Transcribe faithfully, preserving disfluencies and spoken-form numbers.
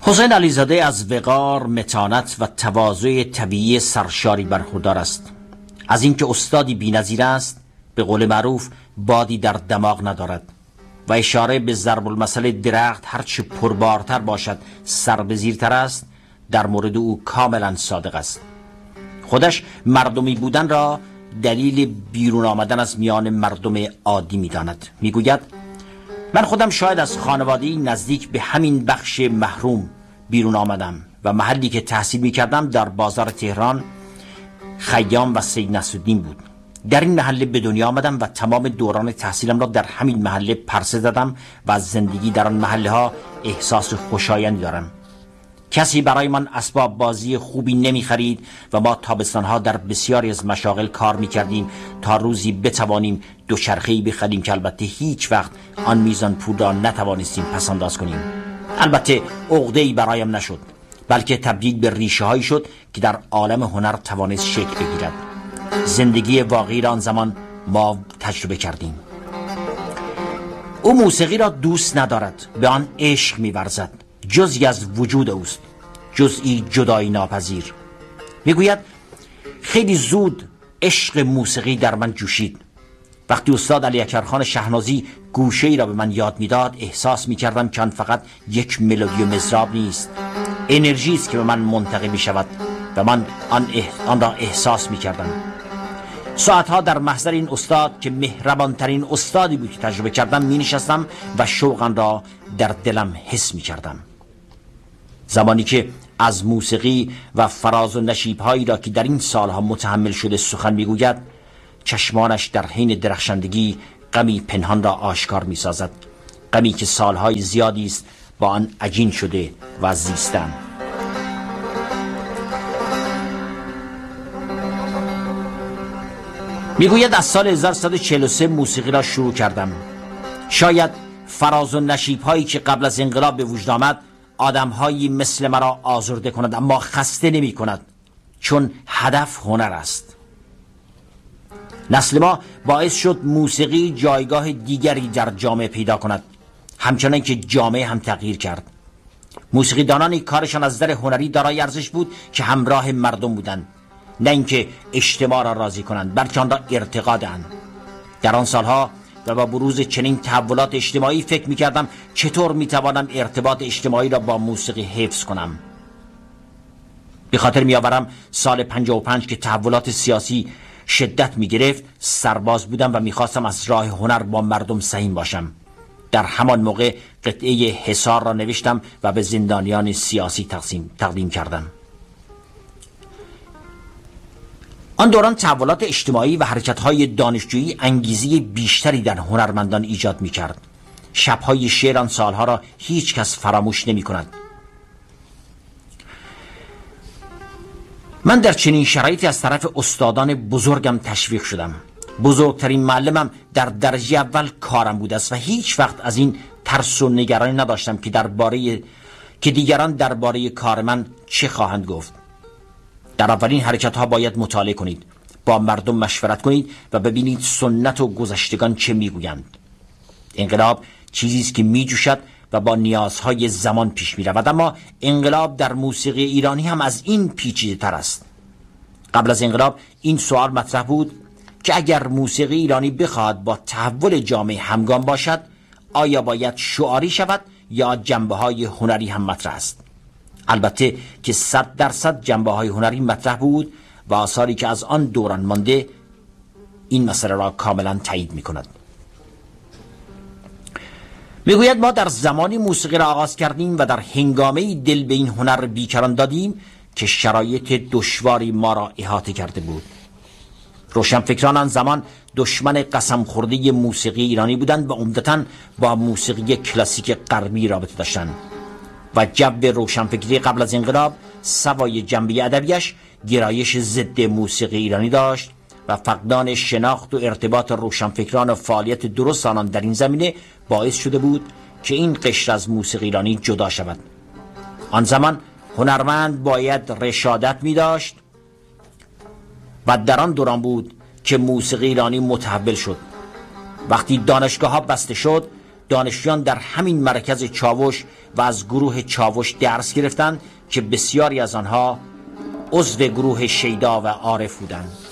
حسین علیزاده از وقار، متانت و تواضع طبیعی سرشاری برخوردار است. از اینکه استادی بی‌نظیر است، به قول معروف بادی در دماغ ندارد و اشاره به ضرب المثل درخت هرچه پربارتر باشد سر به زیرتر است در مورد او کاملا صادق است. خودش مردمی بودن را دلیل بیرون آمدن از میان مردم عادی می‌داند. میگوید من خودم شاید از خانواده‌ای نزدیک به همین بخش محروم بیرون آمدم و محلی که تحصیل می‌کردم در بازار تهران خیام و سید نصرالدین بود. در این محله به دنیا آمدم و تمام دوران تحصیلم را در همین محله پرسه زدم و از زندگی در آن محله ها احساس خوشایندی دارم. کسی برای من اسباب بازی خوبی نمی خرید و ما تابستانها در بسیاری از مشاغل کار می کردیم تا روزی بتوانیم دوچرخه‌ای بخریم که البته هیچ وقت آن میزان پول را نتوانستیم پس‌انداز کنیم. البته عقده‌ای برایم نشد، بلکه تبدیل به ریشه هایی شد که در عالم هنر توانست شکل بگیرد. زندگی واقعی را آن زمان ما تجربه کردیم. او موسیقی را دوست ندارد، به آن عشق می‌ورزد. جزئی از وجود اوست، جزئی جدایی ناپذیر. میگوید خیلی زود عشق موسیقی در من جوشید. وقتی استاد علی اکبرخان شهنازی گوشه‌ای را به من یاد میداد، احساس می‌کردم که آن فقط یک ملودی و مضراب نیست، انرژی است که به من منتقل می‌شود و من آن, اح... آن را احساس می‌کردم. ساعتها در محضر این استاد که مهربانترین استادی بود که تجربه کردم می‌نشستم و شوقم را در دلم حس می‌کردم. زمانی که از موسیقی و فراز و نشیب‌هایی را که در این سالها متحمل شده سخن می‌گوید، چشمانش در حین درخشندگی غمی پنهان را آشکار می‌سازد، غمی که سالهای زیادی است با آن عجین شده و زیستن. میگوید از سال هزار و سیصد و چهل و سه موسیقی را شروع کردم. شاید فراز و نشیب هایی که قبل از انقلاب به وجود آمد آدم هایی مثل مرا آزرده کند، اما خسته نمی کند، چون هدف هنر است. نسل ما باعث شد موسیقی جایگاه دیگری در جامعه پیدا کند، همچنان که جامعه هم تغییر کرد. موسیقی دانانی کارشان از نظر هنری دارای ارزش بود که همراه مردم بودند، نه اینکه اجتماع را راضی کنند، بلکه آن را ارتقا دهند. در آن سالها و با بروز چنین تحولات اجتماعی فکر می‌کردم چطور می‌توانم ارتباط اجتماعی را با موسیقی حفظ کنم. به خاطر می‌آورم سال پنجاه و پنج که تحولات سیاسی شدت می‌گرفت، سرباز بودم و می‌خواستم از راه هنر با مردم سهیم باشم. در همان موقع قطعه حصار را نوشتم و به زندانیان سیاسی تقسیم تقدیم کردم. آن دوران تحولات اجتماعی و حرکت‌های دانشجویی انگیزه بیشتری در هنرمندان ایجاد می‌کرد. شب‌های شعر آن سالها را هیچ کس فراموش نمی‌کند. من در چنین شرایطی از طرف استادان بزرگم تشویق شدم. بزرگترین معلمم در درجه اول کارم بود است و هیچ وقت از این ترس و نگرانی نداشتم که درباره که دیگران درباره کار من چه خواهند گفت. در اولین حرکت ها باید مطالعه کنید، با مردم مشورت کنید و ببینید سنت و گذشتگان چه میگویند. انقلاب چیزی است که میجوشد و با نیازهای زمان پیش میرود، اما انقلاب در موسیقی ایرانی هم از این پیچیده تر است. قبل از انقلاب این سوال مطرح بود که اگر موسیقی ایرانی بخواهد با تحول جامعه همگام باشد، آیا باید شعاری شود یا جنبه های هنری هم مطرح است؟ البته که صد درصد جنبه های هنری مطرح بود و آثاری که از آن دوران مانده این مسئله را کاملا تایید می کند. میگوید ما در زمانی موسیقی را آغاز کردیم و در هنگامه دل به این هنر بیکران دادیم که شرایط دشواری ما را احاطه کرده بود. روشنفکران آن زمان دشمن قسم خورده موسیقی ایرانی بودند و عمدتاً با موسیقی کلاسیک غربی رابطه داشتند و جو روشنفکری قبل از انقلاب سوای جنبه ادبیش گرایش ضد موسیقی ایرانی داشت و فقدان شناخت و ارتباط روشنفکران و فعالیت درست آنان در این زمینه باعث شده بود که این قشر از موسیقی ایرانی جدا شود. آن زمان هنرمند باید رشادت می داشت و در آن دوران بود که موسیقی ایرانی متحول شد. وقتی دانشگاه ها بسته شد دانشجویان در همین مرکز چاوش و از گروه چاوش درس گرفتند که بسیاری از آنها عضو گروه شیدا و عارف بودند.